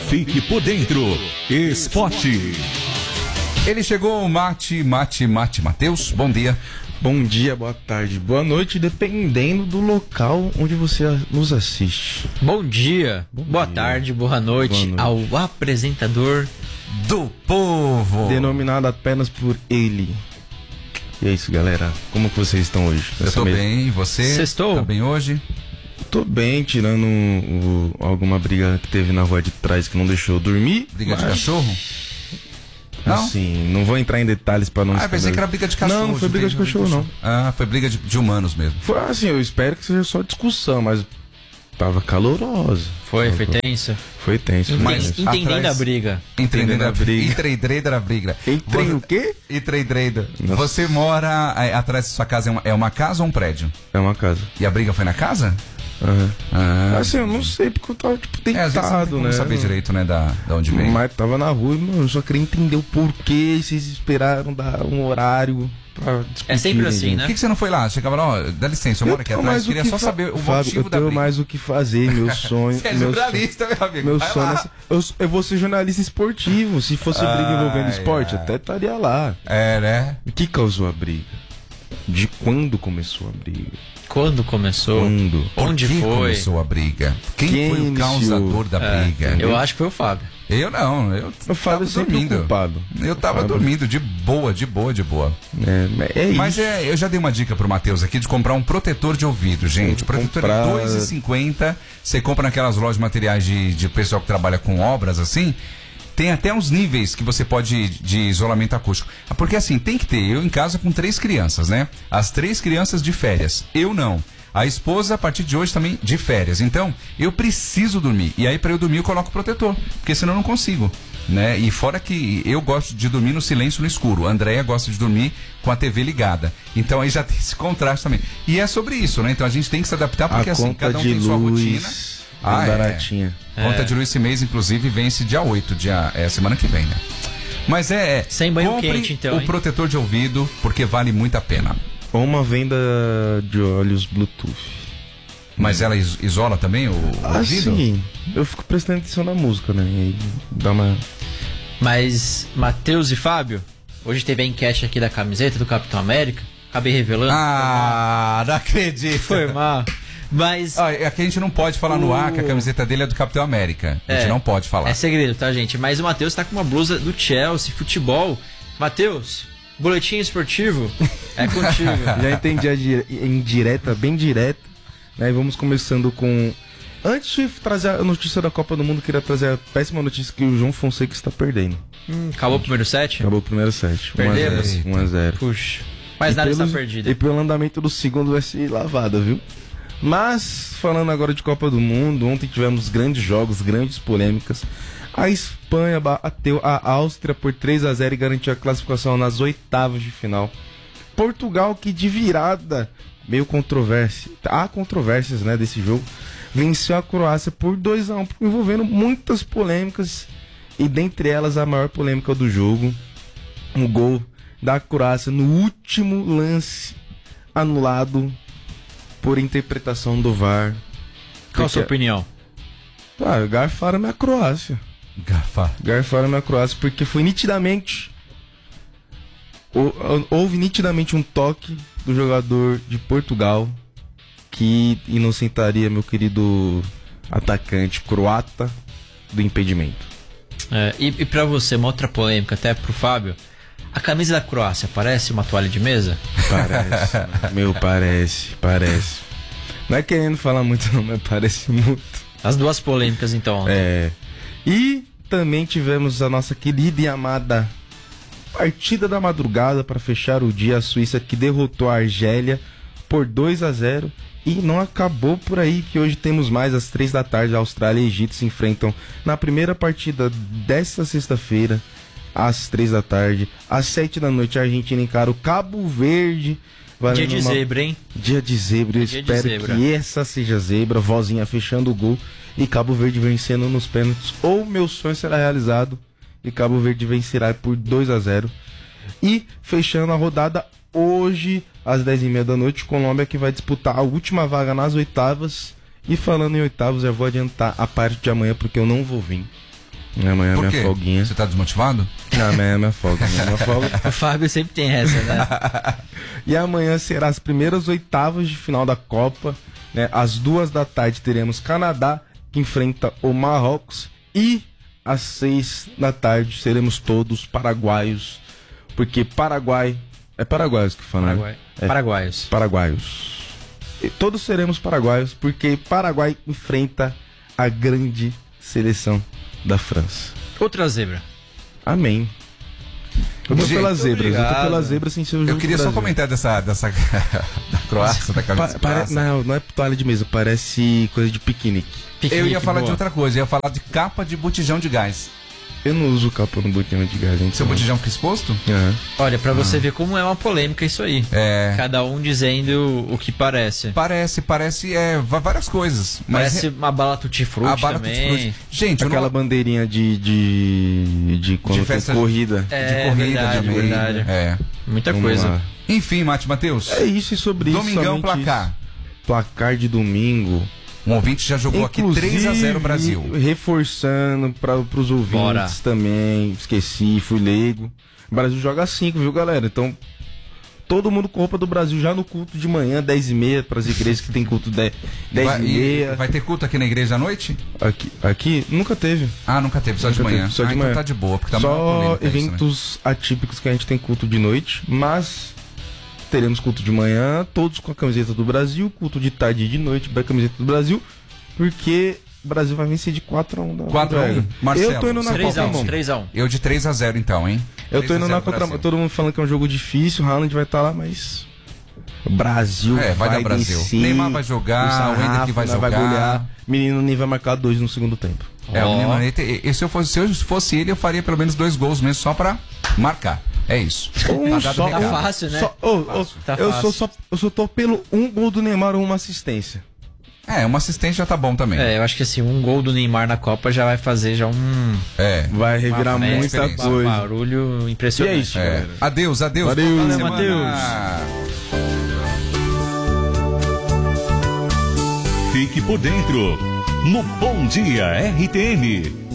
Fique por dentro. Esporte. Ele chegou, Matheus, bom dia. Bom dia, boa tarde, boa noite, dependendo do local onde você nos assiste. Bom dia, boa tarde, boa noite ao apresentador do povo. Denominado apenas por ele. E é isso, galera. Como que vocês estão hoje? Eu tô bem, você? Sextou? Tá bem hoje? Tô bem, tirando alguma briga que teve na rua de trás que não deixou eu dormir. Briga de cachorro? Não? Assim, não vou entrar em detalhes pra não... eu pensei que era briga de cachorro. Não foi briga de cachorro, não. Ah, foi briga de humanos mesmo. Foi assim, eu espero que seja só discussão, mas tava calorosa. Foi tensa. Foi tenso. Mas entendendo a briga. Entendendo a briga. Entreidreida a briga. Entrei o quê? Entreidreida. Você mora atrás da sua casa, é uma casa ou um prédio? É uma casa. E a briga foi na casa? Uhum. Assim, eu não sei porque eu tava deitado, não saber direito, né, da onde veio. Mas tava na rua e, mano, eu só queria entender o porquê vocês esperaram dar um horário pra discutir. É sempre assim, né? Por que você não foi lá? Chegava lá, dá licença, eu moro aqui atrás, queria só saber o motivo da briga. Eu tenho mais o que fazer, meu sonho. Você é jornalista, meu amigo. Meu sonho eu vou ser jornalista esportivo. Se fosse briga envolvendo esporte, até estaria lá. É, né? O que causou a briga? De quando começou a briga? Quando começou? Onde foi? Começou a briga? Quem foi o causador da briga? Eu acho que foi o Fábio. Eu não, o Fábio sempre dormindo. Culpado. Eu tava dormindo, de boa. Mas eu já dei uma dica pro Matheus aqui de comprar um protetor de ouvido, gente. Protetor de R$2,50. Você compra naquelas lojas de materiais de pessoal que trabalha com obras, assim. Tem até uns níveis que você pode de isolamento acústico. Porque assim, tem que ter. Eu em casa com 3 crianças, né? As 3 crianças de férias. Eu não. A esposa, a partir de hoje, também de férias. Então, eu preciso dormir. E aí, pra eu dormir, eu coloco o protetor. Porque senão eu não consigo, né? E fora que eu gosto de dormir no silêncio, no escuro. A Andréia gosta de dormir com a TV ligada. Então, aí já tem esse contraste também. E é sobre isso, né? Então, a gente tem que se adaptar, porque assim, cada um tem sua rotina. Baratinha. Conta de luz esse mês, inclusive, vence dia 8, semana que vem, né? Mas sem banho quente, então, o protetor de ouvido, porque vale muito a pena. Ou uma venda de olhos Bluetooth. Mas ela isola também o ouvido? Sim. Eu fico prestando atenção na música, né? E aí dá uma... Mas, Matheus e Fábio, hoje teve a enquete aqui da camiseta do Capitão América. Acabei revelando. Não acredito. Foi mal. Mas... aqui a gente não pode falar no ar que a camiseta dele é do Capitão América. A gente não pode falar. É segredo, tá, gente? Mas o Matheus tá com uma blusa do Chelsea, futebol. Matheus, boletim esportivo é contigo. Já entendi a indireta, bem direta. Né? E vamos começando com... Antes de trazer a notícia da Copa do Mundo, queria trazer a péssima notícia que o João Fonseca está perdendo. Acabou o primeiro set? Acabou o primeiro set. Perdemos? 1-0. Puxa. Mas nada está perdido. E pelo andamento do segundo vai ser lavada, viu? Mas, falando agora de Copa do Mundo, ontem tivemos grandes jogos, grandes polêmicas. A Espanha bateu a Áustria por 3-0 e garantiu a classificação nas oitavas de final. Portugal, que de virada, meio controvérsia, há controvérsias, né, desse jogo, venceu a Croácia por 2-1, envolvendo muitas polêmicas, e dentre elas a maior polêmica do jogo, um gol da Croácia no último lance anulado por interpretação do VAR. Qual a sua opinião? Garfaram minha Croácia. Garfaram minha Croácia porque foi nitidamente... Houve nitidamente um toque do jogador de Portugal que inocentaria meu querido atacante croata do impedimento. E pra você, uma outra polêmica até pro Fábio, a camisa da Croácia parece uma toalha de mesa? Parece. Parece. Não é querendo falar muito não, mas parece muito. As duas polêmicas então. E também tivemos a nossa querida e amada partida da madrugada para fechar o dia, a Suíça que derrotou a Argélia por 2-0. E não acabou por aí, que hoje temos mais às 3 da tarde. A Austrália e o Egito se enfrentam na primeira partida desta sexta-feira, às 3 da tarde. Às 7 da noite a Argentina encara o Cabo Verde. Dia de zebra, hein? Dia de zebra, eu espero que essa seja zebra. Vozinha fechando o gol e Cabo Verde vencendo nos pênaltis. Ou meu sonho será realizado e Cabo Verde vencerá por 2-0. E fechando a rodada hoje, às 10h30 da noite, Colômbia que vai disputar a última vaga nas oitavas. E falando em oitavas, eu vou adiantar a parte de amanhã porque eu não vou vir. Amanhã é Por minha quê? folguinha. Você tá desmotivado? Não, amanhã é minha folga. Amanhã é minha folga. O Fábio sempre tem essa, né? E amanhã será as primeiras oitavas de final da Copa. Né? Às 2h teremos Canadá, que enfrenta o Marrocos. E às 6h seremos todos paraguaios. Porque Paraguai... É paraguaios que falam, Paraguai. né? É, Paraguaios. paraguaios. E todos seremos paraguaios, porque Paraguai enfrenta a grande seleção da França. Outra zebra. Amém. Eu tô Gente, pelas zebras, eu tô obrigado. pelas zebras sem ser o jogo Eu queria do só Brasil. comentar dessa da Croácia, da camisa da Croácia. Não é toalha de mesa, parece coisa de piquenique. Eu ia Piquenique falar de boa. outra coisa, eu ia falar de capa de botijão de gás. Eu não uso capa no botão de gás, gente. Seu botijão fica exposto? Aham. Olha, pra você ver como é uma polêmica isso aí. É. Cada um dizendo o que parece. Parece várias coisas. Mas Parece uma bala tutti-frutti a bala também. tutti-frutti. Gente, eu Aquela não... bandeirinha de quando De festa tem corrida. É, de corrida verdade, também. verdade. É. Muita Vamos coisa. lá. Enfim, Mate Matheus. É isso e sobre Domingão, isso. somente placar. isso. Placar de domingo. Um ouvinte já jogou aqui 3-0 Brasil. Reforçando para os ouvintes Bora. também. Esqueci, fui leigo. O Brasil joga 5, viu, galera? Então, todo mundo com roupa do Brasil já no culto de manhã, 10h30, para as igrejas que tem culto 10h30. Vai ter culto aqui na igreja à noite? Aqui nunca teve. Ah, nunca teve, só de Nunca manhã. teve, só de manhã. Então tá de boa, porque tá muito Só polêmica isso, né? eventos atípicos que a gente tem culto de noite, mas teremos culto de manhã, todos com a camiseta do Brasil, culto de tarde e de noite com a camiseta do Brasil, porque o Brasil vai vencer de 4-1. 4-1. Marcelo, Eu tô indo na 3x1, contramão. 3x1. Eu de 3-0 então, hein? Eu tô indo 3-0 na contramão. Brasil. Todo mundo falando que é um jogo difícil, o Haaland vai estar lá, mas o Brasil Vai dar Brasil. descer, Neymar vai jogar, o Hendrick vai jogar. golear. Menino nem vai marcar 2 no segundo tempo. É, o Ó. Nino Manete, e se eu fosse ele, eu faria pelo menos 2 gols mesmo, só pra marcar. É isso. Tá dado o Tá recado. fácil, né? Tá eu fácil. só tô pelo um gol do Neymar ou uma assistência. É, uma assistência já tá bom também. É, eu acho que assim, um gol do Neymar na Copa já vai fazer já É. Vai revirar uma muita experiência. um coisa. barulho impressionante. E é isso, É. galera. Adeus. Valeu, Boa semana. Matheus. Fique por dentro no Bom Dia RTM.